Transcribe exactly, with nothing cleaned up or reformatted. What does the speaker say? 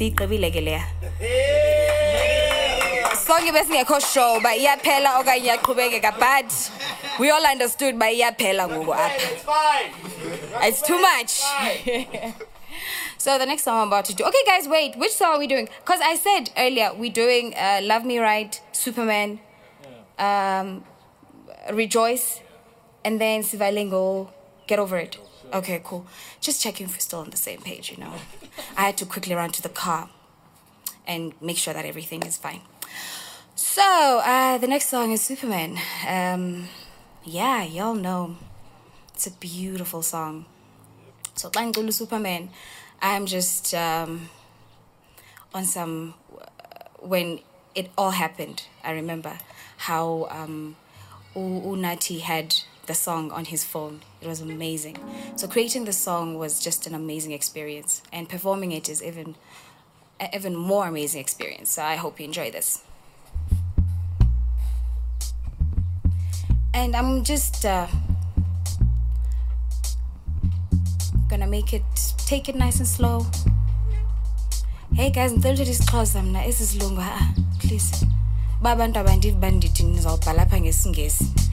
Sigqibile ke leya. Sonke besingekho show ba iyaphela okanye iyaqhubekeka, but we all understood ba iyaphela ngoku apha. It's fine. It's too much. So the next song I'm about to do. Okay, guys, wait. Which song are we doing? Because I said earlier we're doing uh, "Love Me Right," Superman, um, "Rejoice," and then Sivalingo, "Get Over It." Okay, cool. Just checking if we're still on the same page. You know, I had to quickly run to the car and make sure that everything is fine. So uh, the next song is Superman. Um, yeah, y'all know it's a beautiful song. So Tangulu Superman. I'm just um, on some, when it all happened, I remember how um, Unati had the song on his phone. It was amazing. So creating the song was just an amazing experience, and performing it is even, even more amazing experience. So I hope you enjoy this. And I'm just uh, gonna make it, take it nice and slow. Hey guys, ngicela ukuthi isixhosa mina esisilungu ha please. Babantu abandivi bandithi ngizawubhala lapha ngesingesi.